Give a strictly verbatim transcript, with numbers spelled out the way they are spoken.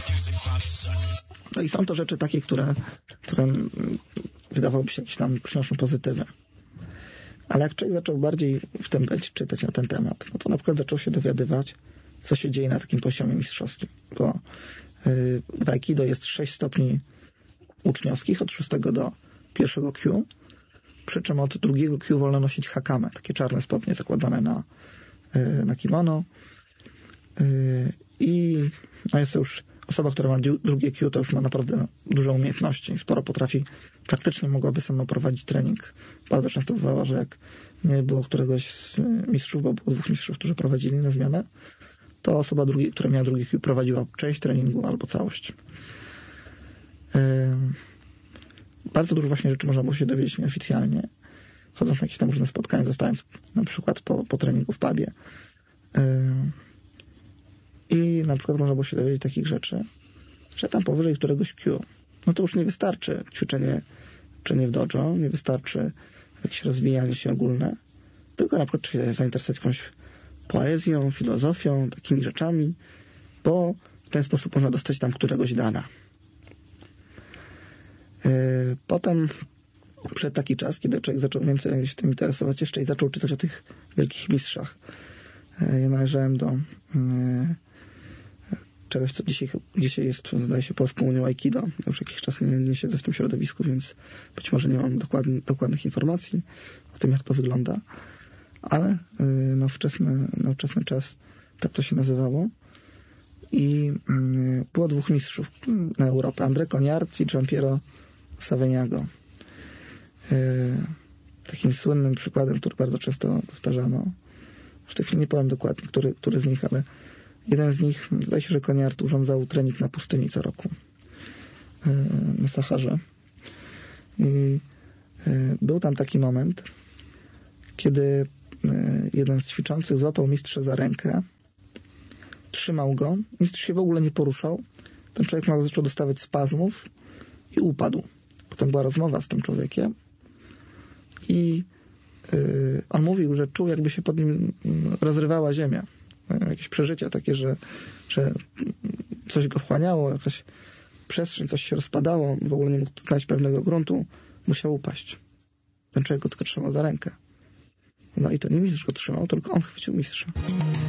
No i są to rzeczy takie, które, które wydawałoby się jakieś tam przynoszą pozytywy. Ale jak człowiek zaczął bardziej w tym być, czytać na ten temat, no to na przykład zaczął się dowiadywać, co się dzieje na takim poziomie mistrzowskim. Bo yy, w Aikido jest sześć stopni uczniowskich, od szóstego do pierwszego Q, przy czym od drugiego Q wolno nosić hakame, takie czarne spodnie zakładane na, yy, na kimono. Yy, I no jest to już osoba, która ma drugie Q, to już ma naprawdę duże umiejętności. Sporo potrafi, praktycznie mogłaby sama prowadzić trening. Bardzo często bywało, że jak nie było któregoś z mistrzów, bo było dwóch mistrzów, którzy prowadzili na zmianę, to osoba, drugi, która miała drugie Q, prowadziła część treningu albo całość. Yy, bardzo dużo właśnie rzeczy można było się dowiedzieć nieoficjalnie. Chodząc na jakieś tam różne spotkania, zostając na przykład po, po treningu w pubie. Yy, I na przykład można było się dowiedzieć takich rzeczy, że tam powyżej któregoś Q, no to już nie wystarczy ćwiczenie, ćwiczenie w dojo, nie wystarczy jakieś rozwijanie się ogólne, tylko na przykład się zainteresować jakąś poezją, filozofią, takimi rzeczami, bo w ten sposób można dostać tam któregoś dana. Yy, potem przyszedł taki czas, kiedy człowiek zaczął więcej się tym interesować jeszcze i zaczął czytać o tych wielkich mistrzach. Yy, ja należałem do yy, czegoś, co dzisiaj, dzisiaj jest, zdaje się, Polską Unią Aikido. Ja już jakiś czas nie, nie siedzę w tym środowisku, więc być może nie mam dokładny, dokładnych informacji o tym, jak to wygląda. Ale yy, na, wczesny, na wczesny czas tak to się nazywało. I yy, było dwóch mistrzów na Europę. André Coniard i Giampiero Saveniago. Yy, takim słynnym przykładem, który bardzo często powtarzano. W tej chwili nie powiem dokładnie, który, który z nich, ale jeden z nich, zdaje się, że Coniard urządzał trening na pustyni co roku. Yy, na Saharze. I yy, był tam taki moment, kiedy yy, jeden z ćwiczących złapał mistrza za rękę, trzymał go, mistrz się w ogóle nie poruszał. Ten człowiek nagle zaczął dostawać spazmów i upadł. Potem była rozmowa z tym człowiekiem i yy, on mówił, że czuł, jakby się pod nim rozrywała ziemia. Jakieś przeżycia takie, że, że coś go wchłaniało, jakaś przestrzeń, coś się rozpadało, w ogóle nie mógł znaleźć pewnego gruntu, musiał upaść. Ten człowiek go tylko trzymał za rękę. No i to nie mistrz go trzymał, tylko on chwycił mistrza.